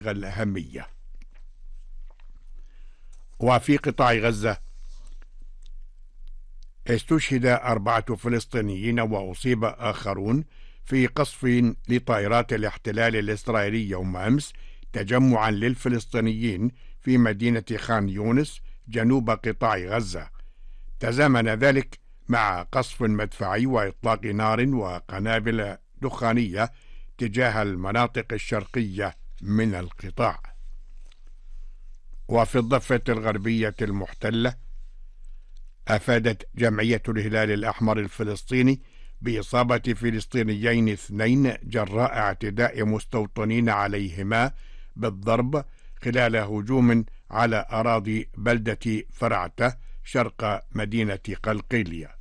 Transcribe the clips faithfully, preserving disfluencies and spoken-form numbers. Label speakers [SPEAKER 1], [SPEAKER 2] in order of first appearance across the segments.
[SPEAKER 1] الأهمية. وفي قطاع غزة استشهد أربعة فلسطينيين وأصيب آخرون في قصف لطائرات الاحتلال الإسرائيلي يوم أمس تجمعا للفلسطينيين في مدينة خان يونس جنوب قطاع غزة. تزامن ذلك مع قصف مدفعي وإطلاق نار وقنابل دخانية تجاه المناطق الشرقية من القطاع. وفي الضفة الغربية المحتلة أفادت جمعية الهلال الأحمر الفلسطيني بإصابة فلسطينيين اثنين جراء اعتداء مستوطنين عليهما بالضرب خلال هجوم على أراضي بلدة فرعته شرق مدينة قلقيلية.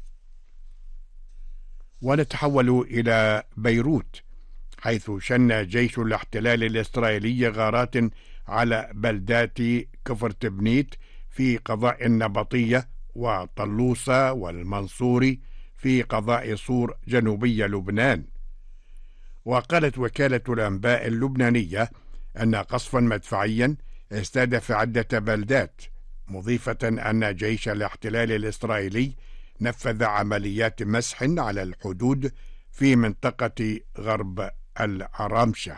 [SPEAKER 1] ونتحول إلى بيروت، حيث شن جيش الاحتلال الإسرائيلي غارات على بلدات كفر تبنيت في قضاء النبطية وطلوسة والمنصوري في قضاء صور جنوبي لبنان. وقالت وكالة الأنباء اللبنانية أن قصفا مدفعيا استهدف عدة بلدات، مضيفة أن جيش الاحتلال الإسرائيلي نفذ عمليات مسح على الحدود في منطقة غرب العرامشة.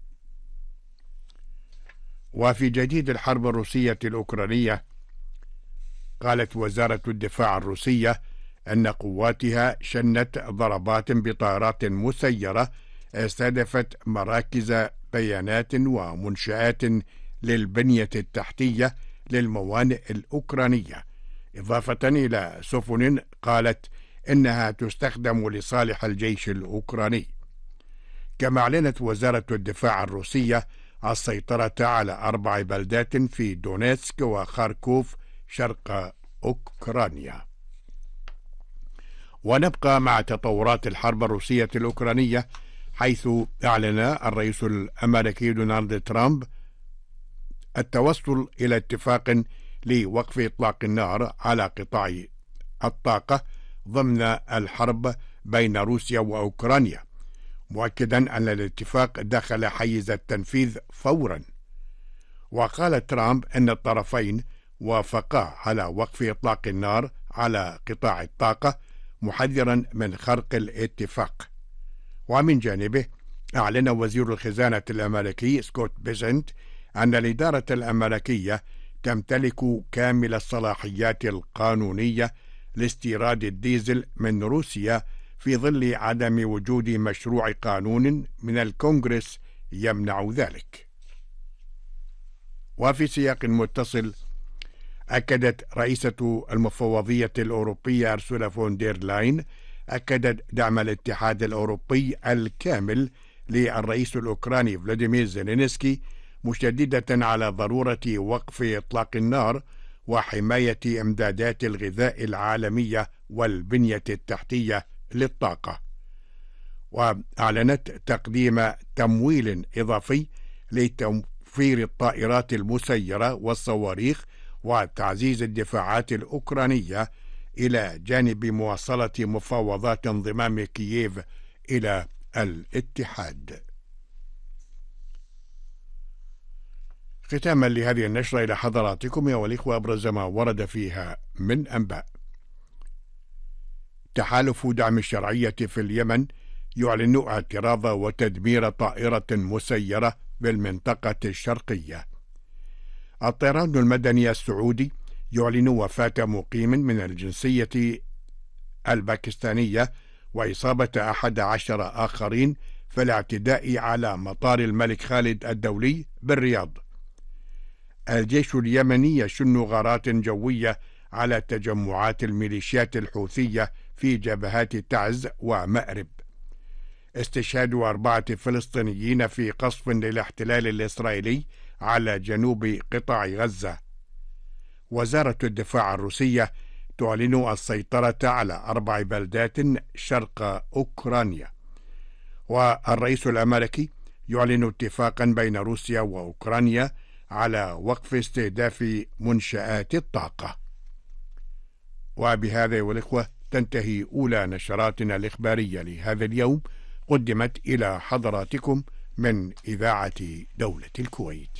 [SPEAKER 1] وفي جديد الحرب الروسية الأوكرانية، قالت وزارة الدفاع الروسية أن قواتها شنت ضربات بطائرات مسيرة استهدفت مراكز بيانات ومنشآت للبنية التحتية للموانئ الأوكرانية، إضافة إلى سفن قالت إنها تستخدم لصالح الجيش الأوكراني. كما أعلنت وزارة الدفاع الروسية السيطرة على أربع بلدات في دونيتسك وخاركوف شرق أوكرانيا. ونبقى مع تطورات الحرب الروسية الأوكرانية، حيث أعلن الرئيس الأمريكي دونالد ترامب التوصل إلى اتفاق لوقف إطلاق النار على قطاع الطاقة ضمن الحرب بين روسيا وأوكرانيا، مؤكدا أن الاتفاق دخل حيز التنفيذ فورا. وقال ترامب أن الطرفين وافقا على وقف إطلاق النار على قطاع الطاقة، محذرا من خرق الاتفاق. ومن جانبه أعلن وزير الخزانة الأمريكي سكوت بيسنت أن الإدارة الأمريكية تمتلك كامل الصلاحيات القانونية لاستيراد الديزل من روسيا في ظل عدم وجود مشروع قانون من الكونغرس يمنع ذلك. وفي سياق متصل، أكدت رئيسة المفوضية الأوروبية أرسولا فون دير لاين أكدت دعم الاتحاد الأوروبي الكامل للرئيس الأوكراني فلاديمير زيلينسكي، مشددة على ضرورة وقف إطلاق النار وحماية إمدادات الغذاء العالمية والبنية التحتية للطاقة. وأعلنت تقديم تمويل إضافي لتوفير الطائرات المسيرة والصواريخ وتعزيز الدفاعات الأوكرانية، إلى جانب مواصلة مفاوضات انضمام كييف إلى الاتحاد. ختاما لهذه النشرة إلى حضراتكم يا والإخوة أبرز ما ورد فيها من أنباء. تحالف دعم الشرعية في اليمن يعلن اعتراض وتدمير طائرة مسيرة بالمنطقة الشرقية. الطيران المدني السعودي يعلن وفاة مقيم من الجنسية الباكستانية وإصابة أحد عشر آخرين في الاعتداء على مطار الملك خالد الدولي بالرياض. الجيش اليمني يشن غارات جوية على تجمعات الميليشيات الحوثية في جبهات تعز ومأرب. استشهاد أربعة فلسطينيين في قصف للاحتلال الإسرائيلي على جنوب قطاع غزة. وزارة الدفاع الروسية تعلن السيطرة على أربع بلدات شرق أوكرانيا. والرئيس الأمريكي يعلن اتفاقا بين روسيا وأوكرانيا على وقف استهداف منشآت الطاقة. وبهذا والإخوة تنتهي أولى نشراتنا الإخبارية لهذا اليوم، قدمت إلى حضراتكم من إذاعة دولة الكويت.